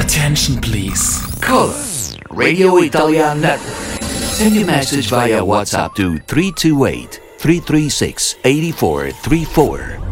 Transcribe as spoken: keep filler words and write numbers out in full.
Attention, please. Call us, Radio Italian Network. Send your message via WhatsApp to three two eight, three three six, eight four three four